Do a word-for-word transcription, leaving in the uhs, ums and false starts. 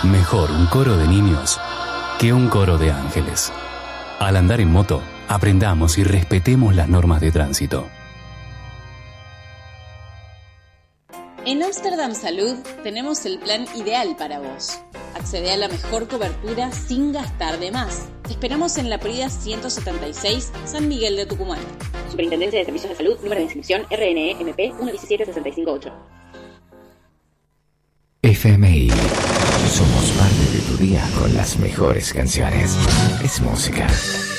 Mejor un coro de niños que un coro de ángeles. Al andar en moto, aprendamos y respetemos las normas de tránsito. En Amsterdam Salud tenemos el plan ideal para vos. Accede a la mejor cobertura sin gastar de más. Te esperamos en la Prida ciento setenta y seis, San Miguel de Tucumán. Superintendencia de Servicios de Salud, número de inscripción R N E M P uno diecisiete seis cinco ocho. F M I. Somos parte de tu día con las mejores canciones. Es música.